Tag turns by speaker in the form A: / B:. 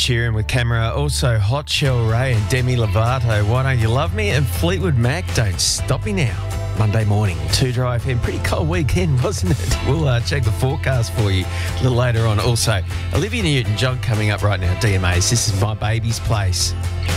A: Sheeran with Camera. Also, Hot Shell Ray and Demi Lovato, Why Don't You Love Me? And Fleetwood Mac, Don't Stop Me Now. Monday morning, 2 Dry FM. Pretty cold weekend, wasn't it? We'll check the forecast for you a little later on. Also, Olivia Newton-John coming up right now, DMAs. This is My Baby's Place.